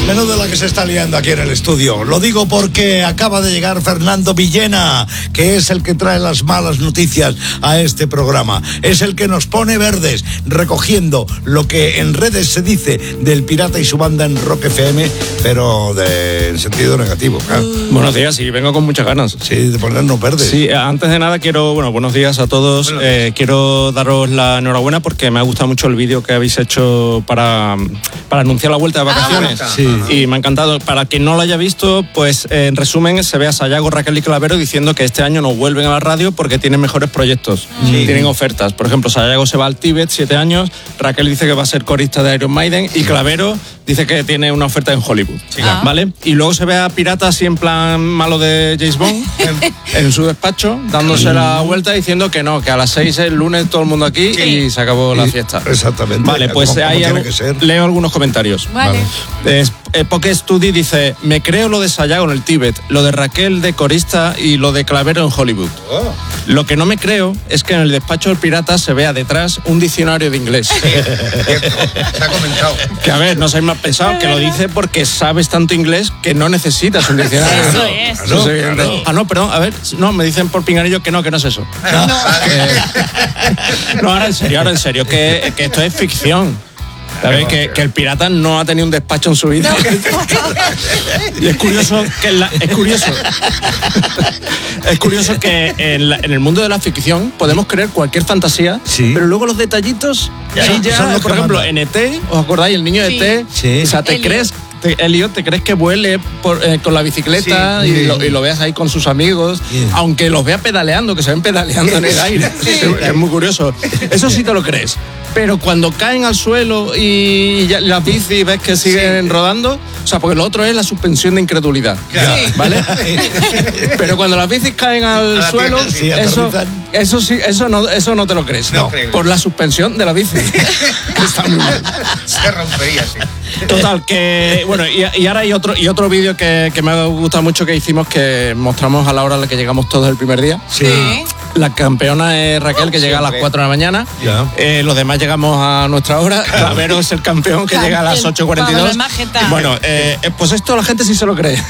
Menudo la que se está liando aquí en el estudio. Lo digo porque acaba de llegar Fernando Villena, que es el que trae las malas noticias a este programa. Es el que nos pone verdes, recogiendo lo que en redes se dice del Pirata y su banda en Rock FM, pero en sentido negativo, claro. Buenos días, sí, vengo con muchas ganas. Sí, de ponernos verdes. Sí, antes de nada buenos días a todos. Quiero daros la enhorabuena porque me ha gustado mucho el vídeo que habéis hecho para anunciar la vuelta de vacaciones. Sí. Y me ha encantado. Para quien no lo haya visto, pues en resumen se ve a Sayago, Raquel y Clavero diciendo que este año no vuelven a la radio porque tienen mejores proyectos, tienen ofertas. Por ejemplo, Sayago se va al Tíbet, 7 años, Raquel dice que va a ser corista de Iron Maiden y Clavero dice que tiene una oferta en Hollywood, ¿vale? Y luego se ve a Pirata así en plan malo de James Bond en su despacho, dándose la vuelta diciendo que no, que a las 6 el lunes todo el mundo aquí y se acabó la fiesta. Exactamente. Vale, pues leo algunos comentarios. Vale. Poke Study dice: me creo lo de Sayago en el Tíbet, lo de Raquel de corista y lo de Clavero en Hollywood. Lo que no me creo es que en el despacho del Pirata se vea detrás un diccionario de inglés. Se ha comentado. Que a ver, no seáis más pensado, que lo dice porque sabes tanto inglés que no necesitas un diccionario. Eso es. Eso es evidente. No, perdón, a ver, no, me dicen por pinganillo que no es eso. No, ahora en serio, que esto es ficción. ¿Sabes? Que el Pirata no ha tenido un despacho en su vida. Y es curioso que en el mundo de la ficción podemos creer cualquier fantasía, pero luego los detallitos, por ejemplo, en ET, ¿os acordáis? El niño de ET, o sea, te crees que vuele con la bicicleta y lo veas ahí con sus amigos, aunque los vea pedaleando, que se ven pedaleando en el aire. Es muy curioso. Eso sí te lo crees. Pero cuando caen al suelo y las bicis ves que siguen rodando, o sea, porque lo otro es la suspensión de incredulidad, ¿vale? Pero cuando las bicis caen al suelo, eso no te lo crees. No. Por la suspensión de la bici. Está muy mal. Se rompería, sí. Total, que bueno, y ahora hay otro vídeo que me ha gustado mucho que hicimos, que mostramos a la hora a la que llegamos todos el primer día. Sí. La campeona es Raquel, que llega a las 4 de la mañana. Los demás llegamos a nuestra hora. Clavero es el campeón, que llega a las 8:42. Bueno, pues esto la gente sí se lo cree.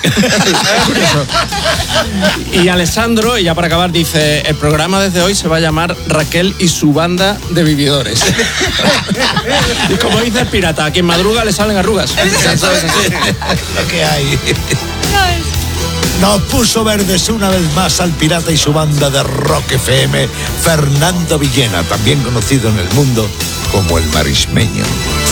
Y Alessandro, y ya para acabar, dice: el programa desde hoy se va a llamar Raquel y su banda de vividores. Y como dice el Pirata, a quien madruga le salen arrugas. Eso es así. Lo que hay. Nos puso verdes una vez más al Pirata y su banda de Rock FM, Fernando Villena, también conocido en el mundo como el Marismeño.